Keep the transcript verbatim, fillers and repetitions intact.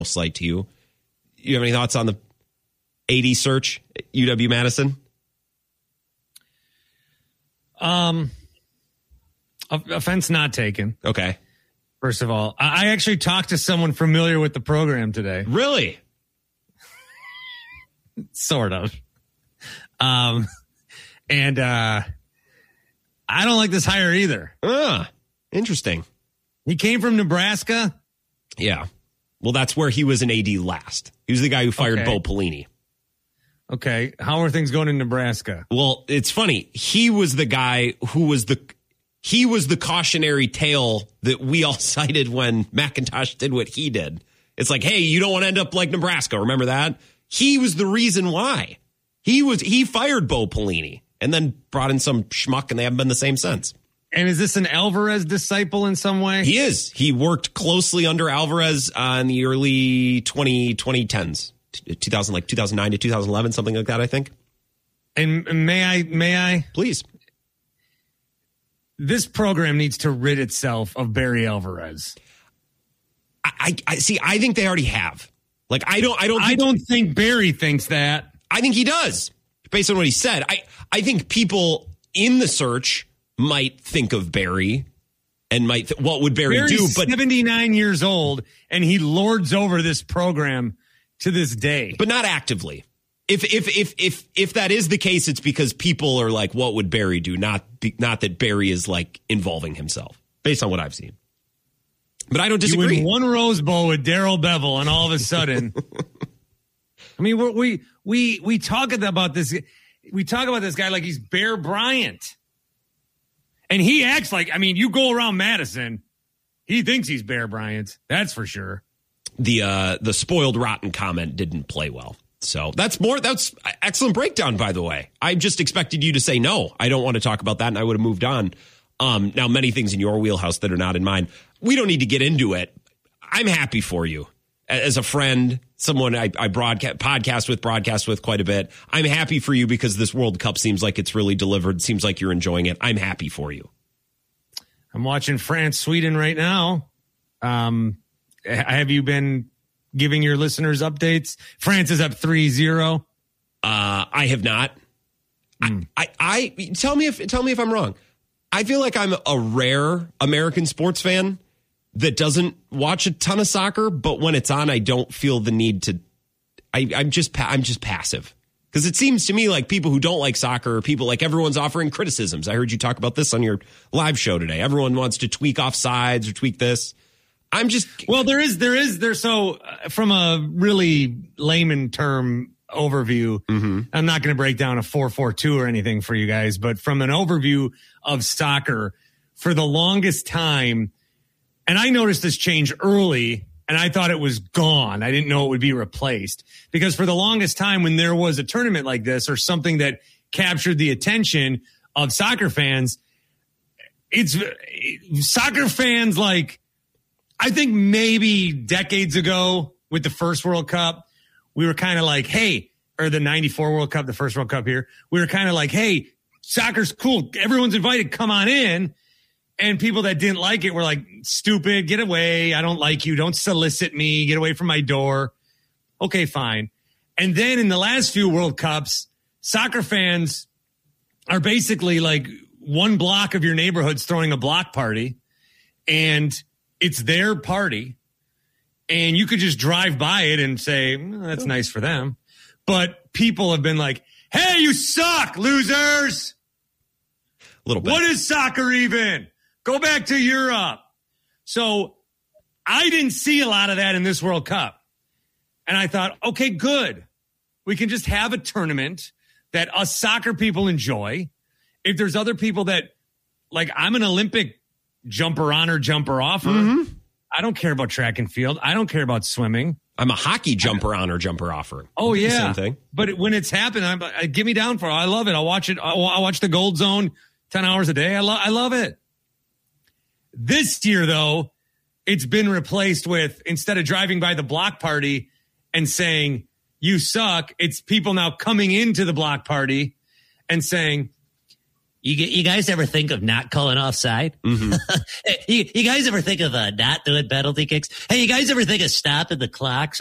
slight to you. You have any thoughts on the A D search at U W-Madison? Um, offense not taken. Okay. First of all, I actually talked to someone familiar with the program today. Really? Sort of. Um, and uh, I don't like this hire either. Ah, interesting. He came from Nebraska. Yeah. Well, that's where he was an A D last. He was the guy who fired Okay. Bo Pelini. Okay. How are things going in Nebraska? Well, it's funny. He was the guy who was the he was the cautionary tale that we all cited when McIntosh did what he did. It's like, hey, you don't want to end up like Nebraska. Remember that? He was the reason why. He was he fired Bo Pelini and then brought in some schmuck, and they haven't been the same since. And is this an Alvarez disciple in some way? He is. He worked closely under Alvarez uh, in the early twenty tens, two thousand, like two thousand nine to two thousand eleven, something like that, I think. And may I, may I? Please. This program needs to rid itself of Barry Alvarez. I, I, I see. I think they already have. Like, I don't. I don't. I don't think Barry thinks that. I think he does, based on what he said. I, I think people in the search might think of Barry and might th- what would Barry Barry's do? But seventy-nine years old, and he lords over this program to this day. But not actively. If if if if if that is the case, it's because people are like, what would Barry do? Not not that Barry is like involving himself, based on what I've seen. But I don't disagree. You win one Rose Bowl with Darrell Bevel, and all of a sudden, I mean, we're, we we we talk about this. We talk about this guy like he's Bear Bryant, and he acts like. I mean, you go around Madison, he thinks he's Bear Bryant. That's for sure. The uh, the spoiled rotten comment didn't play well. So that's more. That's excellent breakdown, by the way. I just expected you to say no. I don't want to talk about that, and I would have moved on. Um, now, many things in your wheelhouse that are not in mine. We don't need to get into it. I'm happy for you as a friend, someone I, I broadcast podcast with, broadcast with quite a bit. I'm happy for you because this World Cup seems like it's really delivered. Seems like you're enjoying it. I'm happy for you. I'm watching France, Sweden right now. Um, have you been giving your listeners updates? France is up three zero. Uh, I have not. Mm. I, I, I tell me if tell me if I'm wrong. I feel like I'm a rare American sports fan that doesn't watch a ton of soccer, but when it's on, I don't feel the need to. I, I'm just I'm just passive because it seems to me like people who don't like soccer are people like everyone's offering criticisms. I heard you talk about this on your live show today. Everyone wants to tweak offsides or tweak this. I'm just well, there is there is there. So uh, from a really layman term overview, mm-hmm. I'm not going to break down a four four two or anything for you guys, but from an overview of soccer, for the longest time, and I noticed this change early, and I thought it was gone. I didn't know it would be replaced because for the longest time when there was a tournament like this or something that captured the attention of soccer fans, it's soccer fans like, I think maybe decades ago with the first World Cup, we were kind of like, hey, or the ninety-four World Cup, the first World Cup here, we were kind of like, hey, soccer's cool. Everyone's invited. Come on in. And people that didn't like it were like, stupid, get away. I don't like you. Don't solicit me. Get away from my door. Okay, fine. And then in the last few World Cups, soccer fans are basically like one block of your neighborhood's throwing a block party and it's their party. And you could just drive by it and say, well, that's nice for them. But people have been like, hey, you suck, losers. A little bit. What is soccer even? Go back to Europe. So I didn't see a lot of that in this World Cup. And I thought, okay, good. We can just have a tournament that us soccer people enjoy. If there's other people that, like, I'm an Olympic jumper on or jumper offer. Mm-hmm. I don't care about track and field. I don't care about swimming. I'm a hockey jumper on or jumper offer. Oh, yeah. Same thing. But when it's happened, I'm, I, give me down for it. I love it. I'll watch it. I'll, I'll watch the Gold Zone ten hours a day. I, lo- I love it. This year, though, it's been replaced with, instead of driving by the block party and saying, you suck, it's people now coming into the block party and saying, You you guys ever think of not calling offside? Mm-hmm. you, you guys ever think of uh, not doing penalty kicks? Hey, you guys ever think of stopping the clock so